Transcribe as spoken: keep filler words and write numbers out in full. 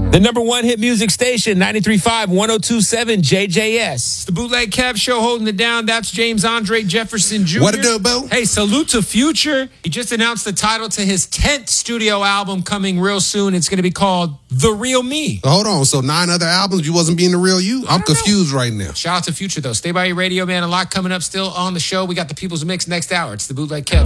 The number one hit music station, ninety-three point five, one oh two point seven J J S. It's the Bootleg Kev Show holding it down. That's James Andre Jefferson Junior What it do, Boo? Hey, salute to Future. He just announced the title to his tenth studio album coming real soon. It's going to be called The Real Me. Hold on. So nine other albums, you wasn't being the real you? I'm confused know. right now. Shout out to Future, though. Stay by your radio, man. A lot coming up still on the show. We got the People's Mix next hour. It's the Bootleg Kev